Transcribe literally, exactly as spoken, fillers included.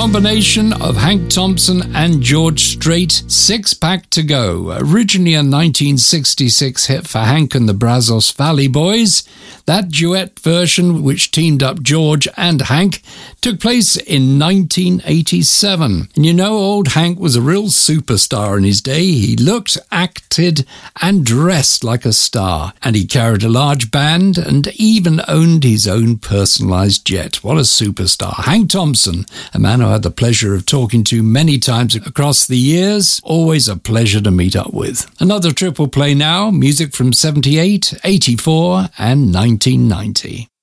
combination of Hank Thompson and George Strait, Six Pack to Go. Originally a nineteen sixty-six hit for Hank and the Brazos Valley Boys, that duet version, which teamed up George and Hank, took place in nineteen eighty-seven. And you know, old Hank was a real superstar in his day. He looked, acted, and dressed like a star. And he carried a large band and even owned his own personalized jet. What a superstar. Hank Thompson, a man who I had the pleasure of talking to many times across the years. Always a pleasure to meet up with. Another triple play now, music from seventy-eight, eighty-four, and nineteen ninety.